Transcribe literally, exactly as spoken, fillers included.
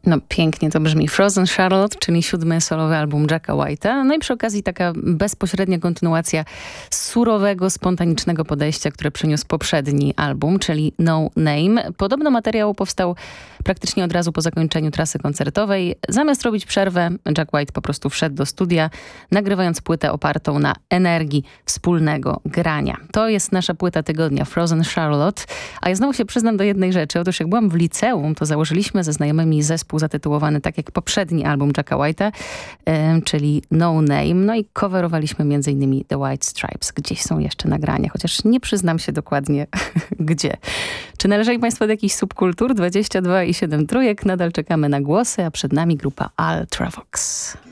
No pięknie to brzmi. Frozen Charlotte, czyli siódmy solowy album Jacka White'a. No i przy okazji taka bezpośrednia kontynuacja surowego, spontanicznego podejścia, które przyniósł poprzedni album, czyli No Name. Podobno materiał powstał praktycznie od razu po zakończeniu trasy koncertowej. Zamiast robić przerwę, Jack White po prostu wszedł do studia, nagrywając płytę opartą na energii wspólnego grania. To jest nasza płyta tygodnia, Frozen Charlotte. A ja znowu się przyznam do jednej rzeczy. Otóż jak byłam w liceum, to założyliśmy ze znajomymi zespół zatytułowany tak jak poprzedni album Jacka White'a, e, czyli No Name. No i coverowaliśmy między innymi The White Stripes. Gdzieś są jeszcze nagrania, chociaż nie przyznam się dokładnie gdzie. Czy należeli Państwo do jakichś subkultur? dwadzieścia dwa i siedem trójek. Nadal czekamy na głosy, a przed nami grupa Ultravox.